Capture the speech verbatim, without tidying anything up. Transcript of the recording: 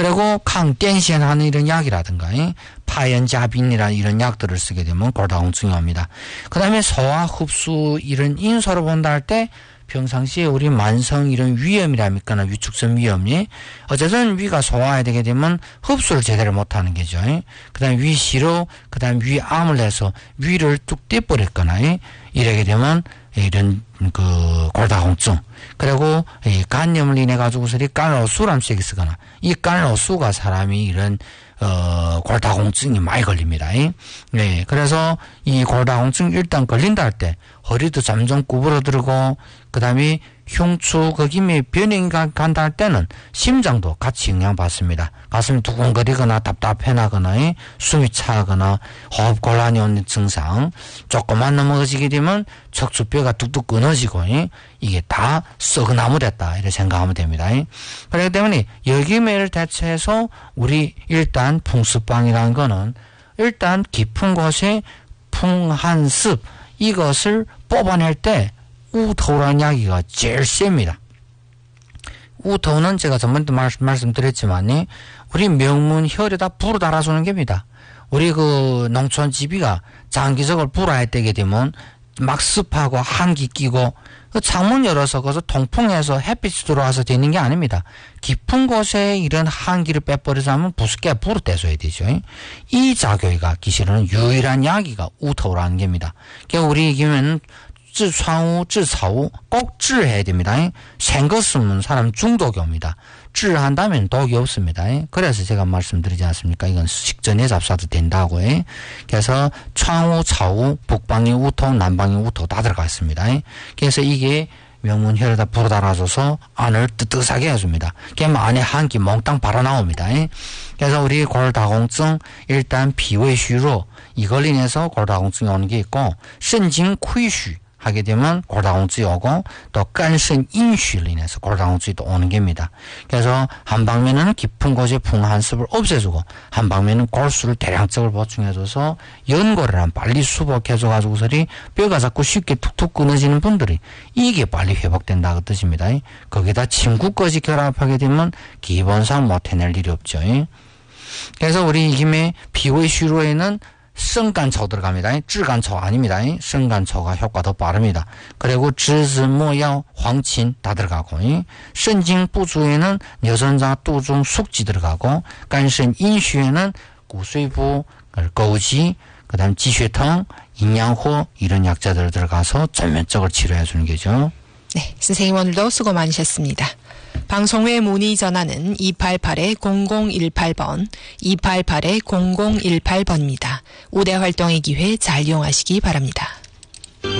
그리고 강癫시엔 하는 이런 약이라든가 파연자빈이라는 이런 약들을 쓰게 되면 골다공증이 옵니다. 그 다음에 소화 흡수 이런 인소로 본다 할 때 평상시에 우리 만성 이런 위염이랍니까? 위축성 위염이 어쨌든 위가 소화해야 되게 되면 흡수를 제대로 못하는 거죠. 그 다음에 위시로 그 다음에 위암을 해서 위를 뚝 떼버렸거나 이러게 되면 이런 그 골다공증 그리고 이 간염을 인해 가지고서 간호수람색이 쓰거나 이 간호수가 사람이 이런 어 골다공증이 많이 걸립니다. 네, 그래서 이 골다공증 일단 걸린다 할 때 허리도 점점 구부러들고 그다음에 흉추 거기에 변형이 간다 할 때는 심장도 같이 영향받습니다. 가슴이 두근거리거나 답답해나거나 숨이 차거나 호흡 곤란이 오는 증상 조금만 넘어지게 되면 척추뼈가 뚝뚝 끊어지고 이게 다 썩어나무됐다 이렇게 생각하면 됩니다. 그렇기 때문에 여기매를 대체해서 우리 일단 풍습방이라는 거는 일단 깊은 곳에 풍한습 이것을 뽑아낼 때 우토라는 약이가 제일 셉니다. 우토는 제가 전번에도 말씀, 말씀드렸지만 우리 명문 혈에다 불을 달아주는 겁니다. 우리 그 농촌 집이가 장기적으로 불어야 되게 되면 막 습하고 한기 끼고 그 창문 열어서 거기서 통풍해서 햇빛이 들어와서 되는 게 아닙니다. 깊은 곳에 이런 한기를 빼버려서 하면 부습게 불을 떼줘야 되죠. 이 작용이가 기실은 유일한 약이가 우토라는 겁니다. 그러니까 우리 이기면 治川乌,治草乌 꼭治해야 됩니다. 생거 쓰면 사람 중독이 옵니다.治한다면 독이 없습니다. 그래서 제가 말씀드리지 않습니까? 이건 식전에 잡숴도 된다고. 그래서 창우, 차우, 북방이 우토, 남방이 우토 다 들어가 있습니다. 그래서 이게 명문혈에다 불어 달아줘서 안을 뜨뜻하게 해줍니다. 그러면 안에 한기 몽땅 발아 나옵니다. 그래서 우리 골다공증 일단 비위虚弱 이걸 인해서 골다공증이 오는 게 있고 신진 쾌虚 하게 되면 골다공증이 오고 또 간신 인虚를 인해서 골다공증이 또 오는 겁니다. 그래서 한 방면은 깊은 곳에 풍한습을 없애주고 한 방면은 골수를 대량적으로 보충해줘서 연골이랑 빨리 수복해줘 가지고서리 뼈가 자꾸 쉽게 툭툭 끊어지는 분들이 이게 빨리 회복된다고 뜻입니다. 거기다 침구까지 결합하게 되면 기본상 못 해낼 일이 없죠. 그래서 우리 이 김에 비위虚弱에는 성간초 들어갑니다. 쯔간초 아닙니다. 성간초가 효과 더 빠릅니다. 그리고 즈즈모약, 황친 다 들어가고 신진부주에는 여선자, 두중, 숙지 들어가고 간신 인슈에는 구수부, 거우지, 그 다음 지血통, 인양호 이런 약자들 들어가서 전면적으로 치료해 주는 거죠. 네, 선생님 오늘도 수고 많으셨습니다. 방송 후에 문의 전화는 이팔팔 공공일팔 번, 이팔팔 공공일팔 번입니다. 우대 활동의 기회 잘 이용하시기 바랍니다.